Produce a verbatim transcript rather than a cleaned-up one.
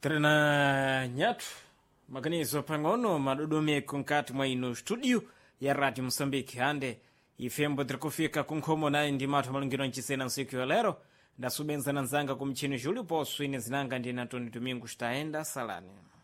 Trena nyatu maganizo pang'ono madodomeko nkati mwa ino studio ya Radio Msambiki ande ifembo trikufika kunkhomo naye ndi mathu malungiro nchisena nsiku ya lero ndasubenza na nzanga kumchini Júlio Poço ine zinanga ndi Antônio Domingos taenda salani.